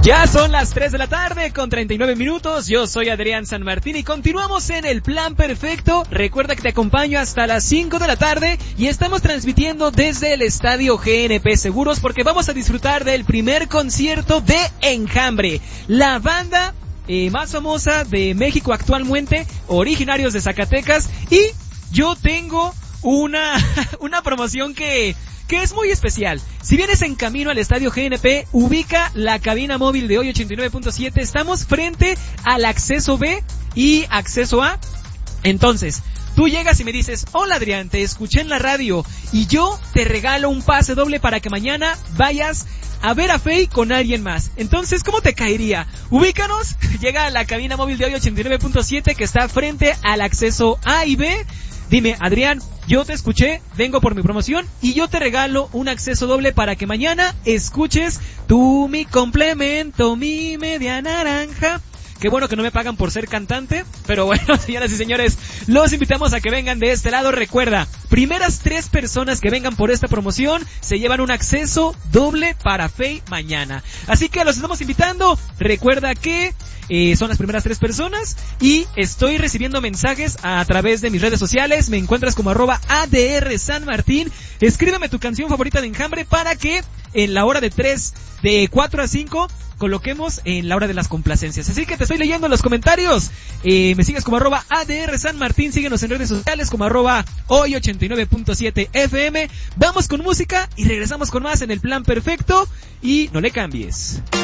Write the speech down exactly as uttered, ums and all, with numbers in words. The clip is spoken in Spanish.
Ya son las tres de la tarde con treinta y nueve minutos, yo soy Adrián San Martín y continuamos en el Plan Perfecto. Recuerda que te acompaño hasta las cinco de la tarde y estamos transmitiendo desde el Estadio G N P Seguros porque vamos a disfrutar del primer concierto de Enjambre, la banda eh, más famosa de México actualmente, originarios de Zacatecas, y yo tengo una, una promoción que... que es muy especial. Si vienes en camino al Estadio G N P, ubica la cabina móvil de hoy ochenta y nueve punto siete. Estamos frente al acceso B y acceso A. Entonces, tú llegas y me dices, hola Adrián, te escuché en la radio y yo te regalo un pase doble para que mañana vayas a ver a Fey con alguien más. Entonces, ¿cómo te caería? Ubícanos, llega a la cabina móvil de hoy ochenta y nueve punto siete que está frente al acceso A y B. Dime, Adrián, yo te escuché, vengo por mi promoción y yo te regalo un acceso doble para que mañana escuches tú mi complemento, mi media naranja. Qué bueno que no me pagan por ser cantante, pero bueno, señoras y señores, los invitamos a que vengan de este lado. Recuerda, primeras tres personas que vengan por esta promoción se llevan un acceso doble para Fey mañana. Así que los estamos invitando. Recuerda que eh, son las primeras tres personas y estoy recibiendo mensajes a través de mis redes sociales. Me encuentras como arroba A D R San Martín. Escríbeme tu canción favorita de Enjambre para que en la hora de tres, de cuatro a cinco, coloquemos en la hora de las complacencias. Así que te estoy leyendo en los comentarios. Eh, me sigues como arroba A D R San Martín. Síguenos en redes sociales como arroba hoy ochenta y nueve punto siete F M. Vamos con música y regresamos con más en el Plan Perfecto. Y no le cambies.